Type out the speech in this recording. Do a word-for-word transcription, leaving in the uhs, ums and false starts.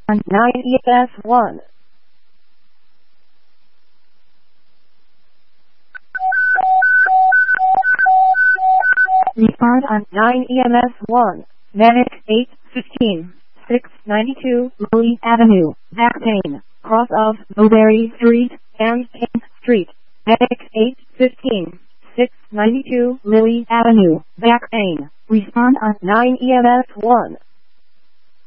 on nine E M S one. Respond on nine E M S one. Medic eight fifteen, six ninety-two Lily Avenue, back pain, cross of Mulberry Street and King Street. Medic eight fifteen, six ninety-two Lily Avenue, back pain. Respond on nine E M S one.